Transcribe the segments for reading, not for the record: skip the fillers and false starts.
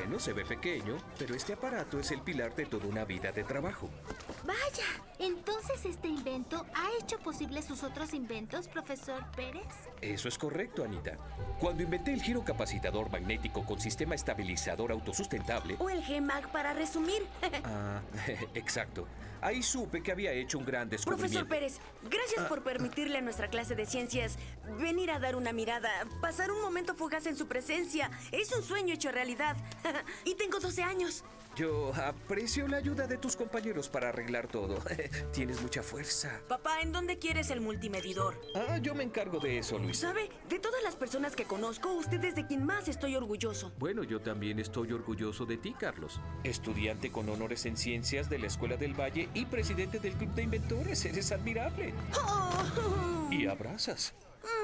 Bueno, se ve pequeño, pero este aparato es el pilar de toda una vida de trabajo. Vaya, entonces este invento ha hecho posible sus otros inventos, profesor Pérez. Eso es correcto, Anita. Cuando inventé el giro capacitador magnético con sistema estabilizador autosustentable... O el GMAG para resumir. Exacto. Ahí supe que había hecho un gran descubrimiento. Profesor Pérez, gracias por permitirle a nuestra clase de ciencias venir a dar una mirada, pasar un momento fugaz en su presencia. Es un sueño hecho realidad. Y tengo 12 años. Yo aprecio la ayuda de tus compañeros para arreglar todo. Tienes mucha fuerza. Papá, ¿en dónde quieres el multimedidor? Yo me encargo de eso, Luis. ¿Sabe? De todas las personas que conozco, usted es de quien más estoy orgulloso. Bueno, yo también estoy orgulloso de ti, Carlos. Estudiante con honores en ciencias de la Escuela del Valle y presidente del Club de Inventores. Eres admirable. Oh. Y abrazas.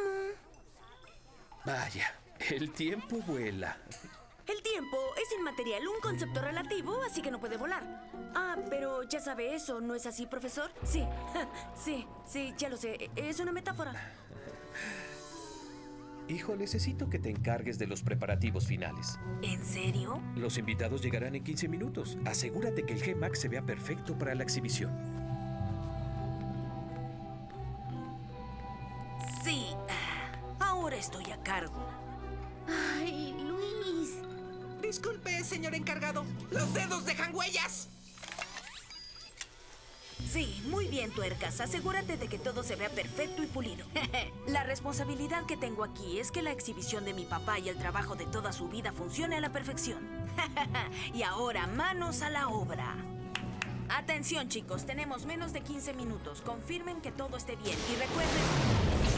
Vaya, el tiempo vuela. El tiempo es inmaterial, un concepto relativo, así que no puede volar. Pero ya sabe eso, ¿no es así, profesor? Sí, sí, ya lo sé. Es una metáfora. Hijo, necesito que te encargues de los preparativos finales. ¿En serio? Los invitados llegarán en 15 minutos. Asegúrate que el GMAG se vea perfecto para la exhibición. Sí, ahora estoy a cargo. Ay, Luis. Disculpe, señor encargado. ¡Los dedos dejan huellas! Sí, muy bien, tuercas. Asegúrate de que todo se vea perfecto y pulido. La responsabilidad que tengo aquí es que la exhibición de mi papá y el trabajo de toda su vida funcione a la perfección. Y ahora, manos a la obra. Atención, chicos, tenemos menos de 15 minutos. Confirmen que todo esté bien y recuerden...